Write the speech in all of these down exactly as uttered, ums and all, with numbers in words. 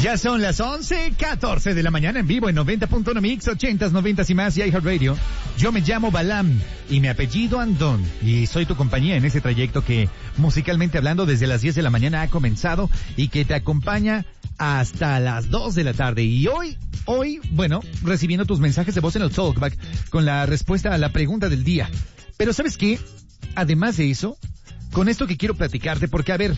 Ya son las once catorce de la mañana en vivo en noventa punto uno Mix, ochentas, noventas y más y iHeartRadio. Yo me llamo Balam y mi apellido Andón y soy tu compañía en ese trayecto que, musicalmente hablando, desde las diez de la mañana ha comenzado y que te acompaña hasta las dos de la tarde. Y hoy, hoy, bueno, recibiendo tus mensajes de voz en el Talkback con la respuesta a la pregunta del día. Pero ¿sabes qué? Además de eso, con esto que quiero platicarte, porque a ver,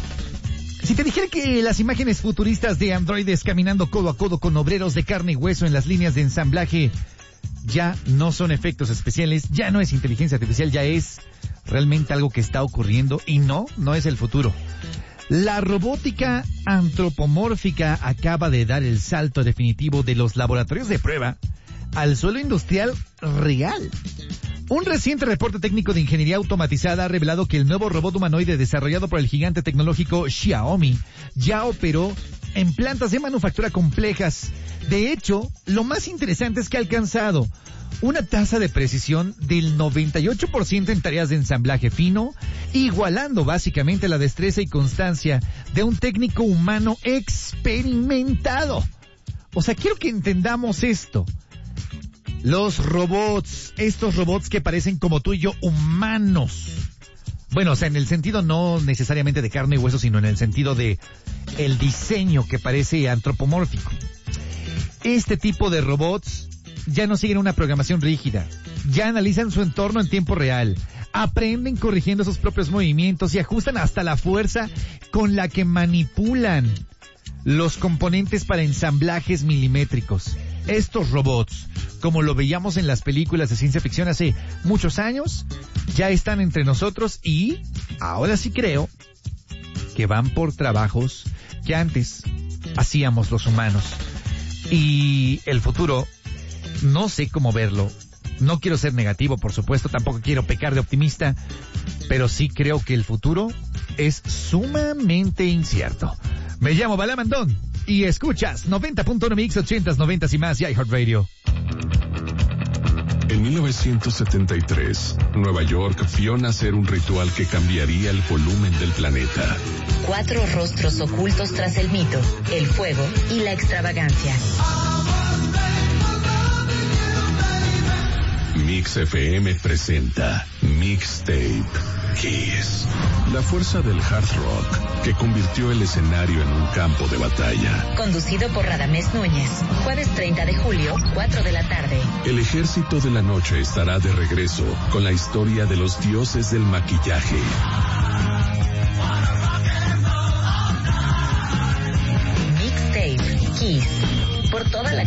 si te dijera que las imágenes futuristas de androides caminando codo a codo con obreros de carne y hueso en las líneas de ensamblaje ya no son efectos especiales, ya no es inteligencia artificial, ya es realmente algo que está ocurriendo y no, no es el futuro. La robótica antropomórfica acaba de dar el salto definitivo de los laboratorios de prueba al suelo industrial real. Un reciente reporte técnico de ingeniería automatizada ha revelado que el nuevo robot humanoide desarrollado por el gigante tecnológico Xiaomi ya operó en plantas de manufactura complejas. De hecho, lo más interesante es que ha alcanzado una tasa de precisión del noventa y ocho por ciento en tareas de ensamblaje fino, igualando básicamente la destreza y constancia de un técnico humano experimentado. O sea, quiero que entendamos esto. Los robots, estos robots que parecen como tú y yo, humanos. Bueno, o sea, en el sentido no necesariamente de carne y hueso, sino en el sentido de el diseño que parece antropomórfico. Este tipo de robots ya no siguen una programación rígida, ya analizan su entorno en tiempo real, aprenden corrigiendo sus propios movimientos y ajustan hasta la fuerza con la que manipulan los componentes para ensamblajes milimétricos. Estos robots, como lo veíamos en las películas de ciencia ficción hace muchos años, ya están entre nosotros y ahora sí creo que van por trabajos que antes hacíamos los humanos. Y el futuro, no sé cómo verlo. No quiero ser negativo, por supuesto, tampoco quiero pecar de optimista, pero sí creo que el futuro es sumamente incierto. Me llamo Balam Andón y escuchas noventa punto uno Mix, ochentas, noventas y más y iHeartRadio. En mil novecientos setenta y tres, Nueva York vio nacer un ritual que cambiaría el volumen del planeta. Cuatro rostros ocultos tras el mito, el fuego y la extravagancia. Mix F M presenta Mixtape Kiss. La fuerza del hard rock que convirtió el escenario en un campo de batalla. Conducido por Radamés Núñez. Jueves treinta de julio, cuatro de la tarde. El ejército de la noche estará de regreso con la historia de los dioses del maquillaje. Mixtape Kiss. Por toda la